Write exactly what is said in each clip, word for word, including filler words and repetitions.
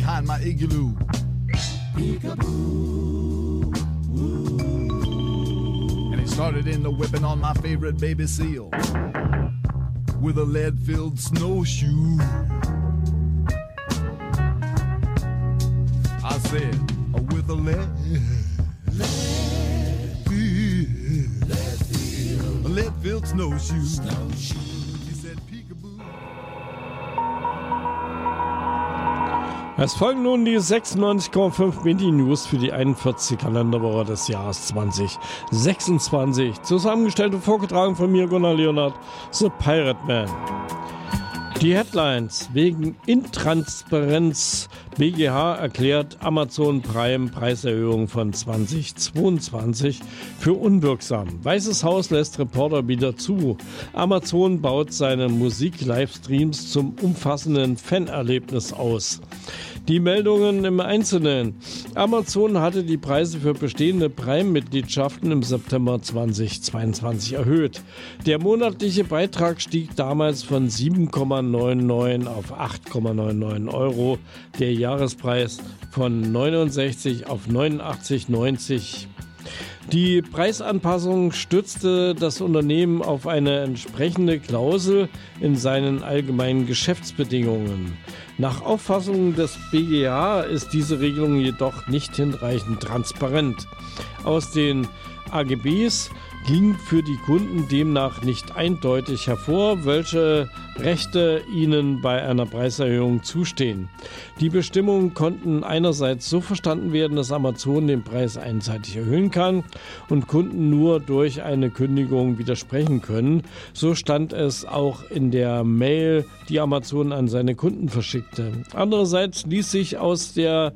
behind my igloo. Peekaboo. And he started in the whipping on my favorite baby seal with a lead-filled snowshoe. I said, with a lead, lead-filled, lead-filled, lead-filled snowshoe. snowshoe. He said, peekaboo. Es folgen nun die sechsundneunzig Komma fünf Mini-News für die einundvierzigste Kalenderwoche des Jahres zwanzig sechsundzwanzig. Zusammengestellt und vorgetragen von mir, Gunnar Leonhardt, The Pirate Man. Die Headlines: Wegen Intransparenz B G H erklärt Amazon Prime Preiserhöhung von zweitausendzweiundzwanzig für unwirksam. Weißes Haus lässt Reporter wieder zu. Amazon baut seine Musik-Livestreams zum umfassenden Fanerlebnis aus. Die Meldungen im Einzelnen. Amazon hatte die Preise für bestehende Prime-Mitgliedschaften im September zweitausendzweiundzwanzig erhöht. Der monatliche Beitrag stieg damals von sieben Komma neunundneunzig auf acht Komma neunundneunzig Euro. Der Jahrespreis von neunundsechzig auf neunundachtzig Komma neunzig. Die Preisanpassung stützte das Unternehmen auf eine entsprechende Klausel in seinen allgemeinen Geschäftsbedingungen. Nach Auffassung des B G H ist diese Regelung jedoch nicht hinreichend transparent. Aus den A G Bs ging für die Kunden demnach nicht eindeutig hervor, welche Rechte ihnen bei einer Preiserhöhung zustehen. Die Bestimmungen konnten einerseits so verstanden werden, dass Amazon den Preis einseitig erhöhen kann und Kunden nur durch eine Kündigung widersprechen können. So stand es auch in der Mail, die Amazon an seine Kunden verschickte. Andererseits ließ sich aus der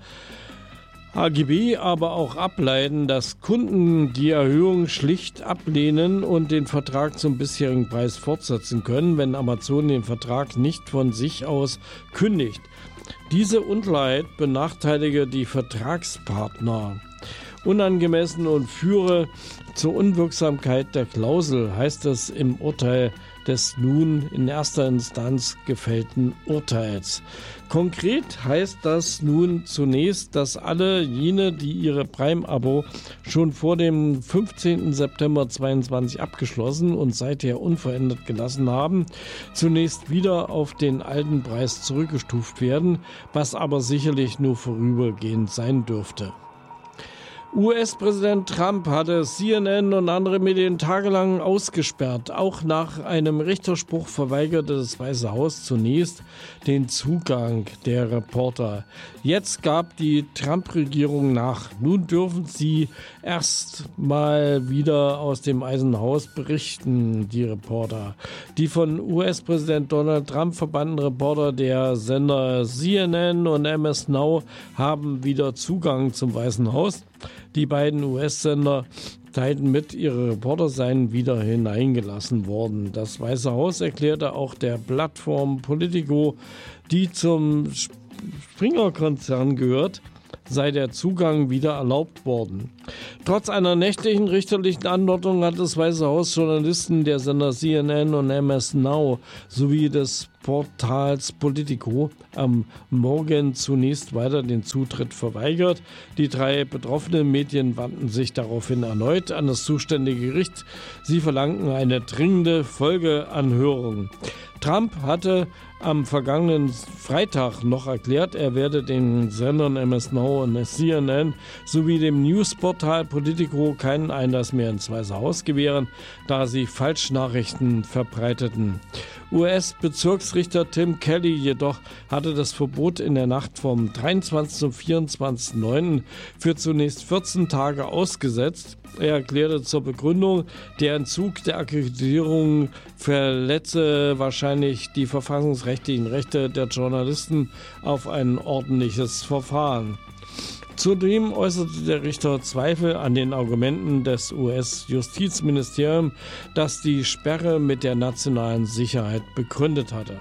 A G B aber auch ableiten, dass Kunden die Erhöhung schlicht ablehnen und den Vertrag zum bisherigen Preis fortsetzen können, wenn Amazon den Vertrag nicht von sich aus kündigt. Diese Unklarheit benachteilige die Vertragspartner. Unangemessen und führe zur Unwirksamkeit der Klausel, heißt es im Urteil des nun in erster Instanz gefällten Urteils. Konkret heißt das nun zunächst, dass alle jene, die ihre Prime-Abo schon vor dem fünfzehnten September zweitausendzweiundzwanzig abgeschlossen und seither unverändert gelassen haben, zunächst wieder auf den alten Preis zurückgestuft werden, was aber sicherlich nur vorübergehend sein dürfte. U S-Präsident Trump hatte C N N und andere Medien tagelang ausgesperrt. Auch nach einem Richterspruch verweigerte das Weiße Haus zunächst den Zugang der Reporter. Jetzt gab die Trump-Regierung nach. Nun dürfen sie erst mal wieder aus dem Weißen Haus berichten, die Reporter. Die von U S-Präsident Donald Trump verbannten Reporter der Sender C N N und M S Now haben wieder Zugang zum Weißen Haus. Die beiden U S-Sender teilten mit, ihre Reporter seien wieder hineingelassen worden. Das Weiße Haus erklärte auch der Plattform Politico, die zum Springer-Konzern gehört, sei der Zugang wieder erlaubt worden. Trotz einer nächtlichen richterlichen Anordnung hat das Weiße Haus Journalisten der Sender C N N und M S Now sowie des Portals Politico am Morgen zunächst weiter den Zutritt verweigert. Die drei betroffenen Medien wandten sich daraufhin erneut an das zuständige Gericht. Sie verlangten eine dringende Folgeanhörung. Trump hatte am vergangenen Freitag noch erklärt, er werde den Sendern M S Now und C N N sowie dem Newsportal Politico keinen Einlass mehr ins Weiße Haus gewähren, da sie Falschnachrichten verbreiteten. U S-Bezirksrichter Tim Kelly jedoch hatte das Verbot in der Nacht vom dreiundzwanzigsten zum vierundzwanzigsten neunten für zunächst vierzehn Tage ausgesetzt. Er erklärte zur Begründung, der Entzug der Akkreditierung verletze wahrscheinlich die verfassungsrechtlichen Rechte der Journalisten auf ein ordentliches Verfahren. Zudem äußerte der Richter Zweifel an den Argumenten des U S-Justizministeriums, das die Sperre mit der nationalen Sicherheit begründet hatte.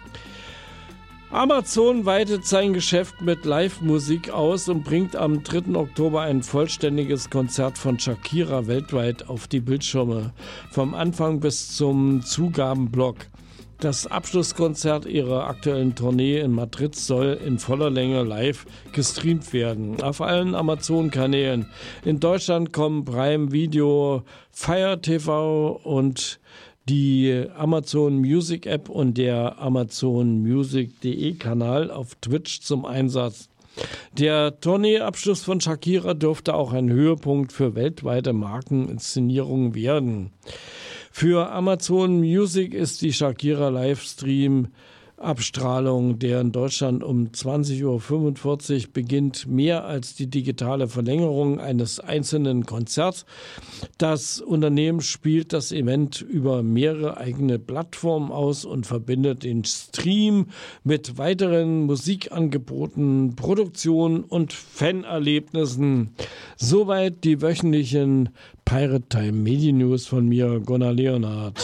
Amazon weitet sein Geschäft mit Live-Musik aus und bringt am dritten Oktober ein vollständiges Konzert von Shakira weltweit auf die Bildschirme, vom Anfang bis zum Zugabenblock. Das Abschlusskonzert ihrer aktuellen Tournee in Madrid soll in voller Länge live gestreamt werden. Auf allen Amazon-Kanälen. In Deutschland kommen Prime Video, Fire T V und die Amazon Music App und der Amazon Music punkt de Kanal auf Twitch zum Einsatz. Der Tourneeabschluss von Shakira dürfte auch ein Höhepunkt für weltweite Markeninszenierungen werden. Für Amazon Music ist die Shakira Livestream Abstrahlung, der in Deutschland um zwanzig Uhr fünfundvierzig beginnt, mehr als die digitale Verlängerung eines einzelnen Konzerts. Das Unternehmen spielt das Event über mehrere eigene Plattformen aus und verbindet den Stream mit weiteren Musikangeboten, Produktionen und Fanerlebnissen. Soweit die wöchentlichen Pirate Time Medien News von mir, Gunnar Leonhardt.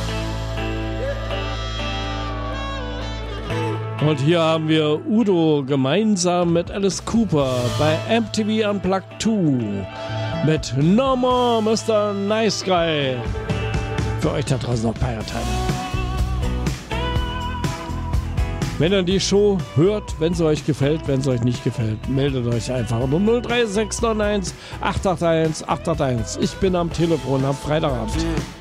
Und hier haben wir Udo gemeinsam mit Alice Cooper bei M T V Unplugged zwei mit No More Mister Nice Guy. Für euch da draußen noch Pirate Time. Wenn ihr die Show hört, wenn sie euch gefällt, wenn sie euch nicht gefällt, meldet euch einfach unter null drei sechs neun eins acht acht eins acht acht eins. Ich bin am Telefon am Freitagabend.